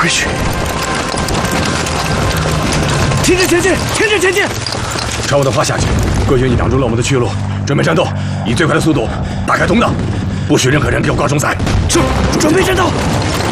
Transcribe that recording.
回去！停止前进！停止前进！ 朝我的话下去。桂云已挡住了我们的去路，准备战斗，以最快的速度打开通道，不许任何人给我挂重载。 是，准备战斗。